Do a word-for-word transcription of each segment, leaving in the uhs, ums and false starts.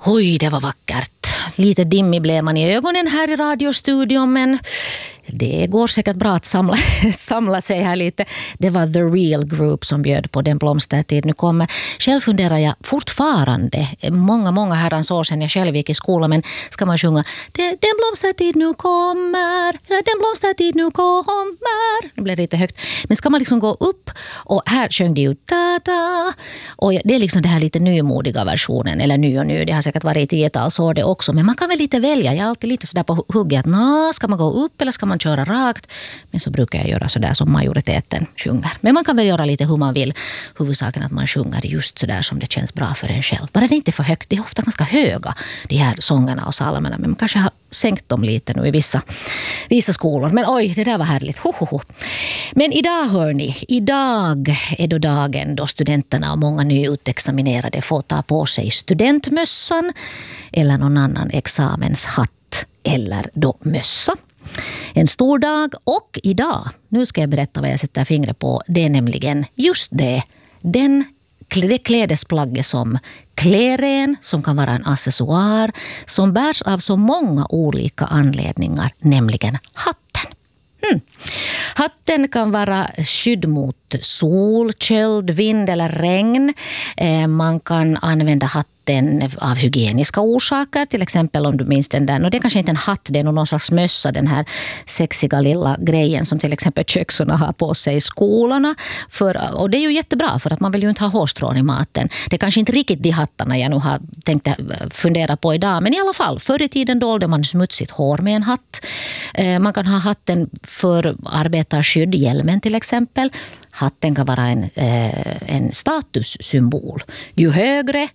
Oj, det var vackert. Lite dimmig blev man i ögonen här i radiostudion, men det går säkert bra att samla, samla sig här lite. Det var The Real Group som bjöd på Den blomstertid nu kommer. Själv funderar jag fortfarande, många, många herrans år sedan jag själv gick i skolan, men ska man sjunga Den blomstertid nu kommer, Den blomstertid nu kommer. Det blev lite högt. Men ska man liksom gå upp, och här sjöng det ju ta-ta. Och det är liksom det här lite nymodiga versionen, eller ny och ny, det har säkert varit i tiotals år det också. Men man kan väl lite välja, jag är alltid lite sådär på hugget att na, ska man gå upp eller ska man köra rakt? Men så brukar jag göra sådär som majoriteten sjunger. Men man kan väl göra lite hur man vill. Huvudsaken att man sjunger just sådär som det känns bra för en själv. Bara det inte är för högt. Det är ofta ganska höga, de här sångerna och psalmerna. Men man kanske har sänkt dem lite nu i vissa, vissa skolor. Men oj, det där var härligt. Ho, ho, ho. Men idag hör ni, idag är då dagen då studenterna och många nyutexaminerade får ta på sig studentmössan eller någon annan examenshatt eller då mössa. En stor dag, och idag, nu ska jag berätta vad jag sätter fingret på, det är nämligen just det, den, det klädesplagget som klär en, som kan vara en accessoar, som bärs av så många olika anledningar, nämligen hatten. Hmm. Hatten kan vara skydd mot sol, köld, vind eller regn. Eh, man kan använda hatten av hygieniska orsaker, till exempel om du minns den där. Och det är kanske inte en hatt, det är någon slags mössa, den här sexiga lilla grejen som till exempel köksarna har på sig i skolorna. För, och det är ju jättebra, för att man vill ju inte ha hårstrån i maten. Det är kanske inte riktigt de hattarna jag nu har tänkt fundera på idag, men i alla fall, förr i tiden dolde man smutsigt hår med en hatt. Eh, man kan ha hatten för arbetarskydd, hjälmen till exempel. Hatten kan vara en, eh, en statussymbol. Ju högre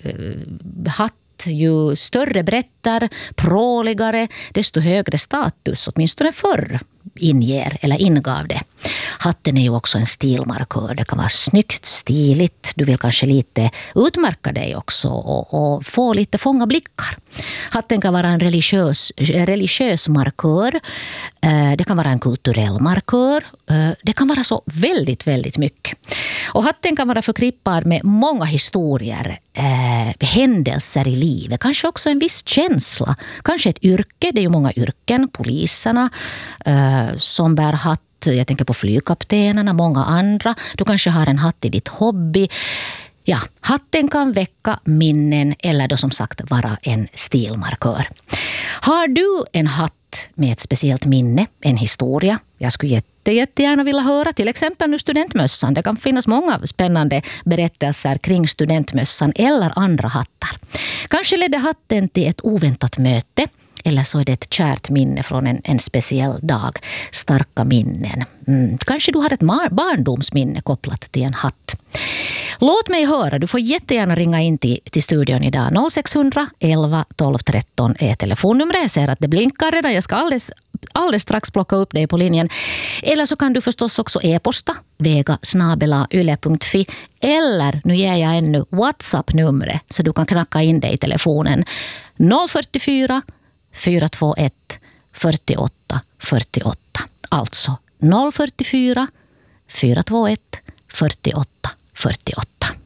hatt, ju större brättar, pråligare, desto högre status, åtminstone förr inger eller ingav det. Hatten är ju också en stilmarkör. Det kan vara snyggt, stiligt. Du vill kanske lite utmärka dig också och, och få lite fånga blickar. Hatten kan vara en religiös, religiös markör. Det kan vara en kulturell markör. Det kan vara så väldigt, väldigt mycket. Och hatten kan vara förknippad med många historier, eh, händelser i livet. Kanske också en viss känsla. Kanske ett yrke. Det är ju många yrken. Poliserna eh, som bär hatt. Jag tänker på flygkaptenerna, många andra. Du kanske har en hatt i ditt hobby. Ja, hatten kan väcka minnen eller då som sagt vara en stilmarkör. Har du en hatt med ett speciellt minne, en historia? Jag skulle jätte, jättegärna vilja höra till exempel nu studentmössan. Det kan finnas många spännande berättelser kring studentmössan eller andra hattar. Kanske ledde hatten till ett oväntat möte. Eller så är det ett kärt minne från en, en speciell dag. Starka minnen. Mm. Kanske du har ett barndomsminne kopplat till en hatt. Låt mig höra. Du får jättegärna ringa in till, till studion idag. noll sex hundra elva tolv tretton är telefonnumret. Jag ser att det blinkar redan. Jag ska alldeles, alldeles strax plocka upp dig på linjen. Eller så kan du förstås också e-posta vega snabel-a yle punkt fi. Eller, nu ger jag ännu WhatsApp-numret så du kan knacka in dig i telefonen. noll fyra fyra fyra två ett fyrtioåtta fyrtioåtta. Alltså noll fyra fyra fyra två ett fyrtioåtta fyrtioåtta.